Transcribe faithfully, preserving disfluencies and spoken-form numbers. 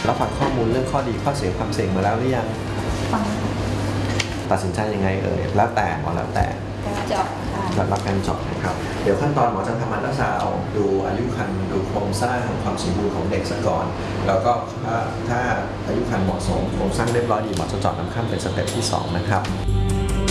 แล้วฟังข้อมูลเรื่องข้อดีข้อเสียความเสี่ยงมาแล้วหรือยังฟังตัดสินใจยังไงเอ่ยแล้วแต่หมอแล้วแต่เจาะค่ะรับการเจาะนะครับเดี๋ยวขั้นตอนหมอจะทำอัลตราซาวด์ดูอายุครรภ์ดูโครงสร้างความสมบูรณ์ของเด็กซะก่อนแล้วก็ถ้าถ้าอายุครรภ์เหมาะสมโครงสร้างเรียบร้อยดีหมอจะเจาะน้ำข้ามเป็นสเต็ปที่สองนะครับ